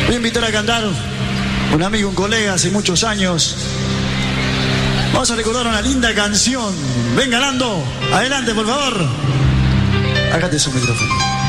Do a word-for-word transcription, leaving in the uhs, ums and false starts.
Voy a invitar a cantar un amigo, un colega hace muchos años. Vamos a recordar una linda canción. Venga, Nando, adelante, por favor. Hágate su micrófono.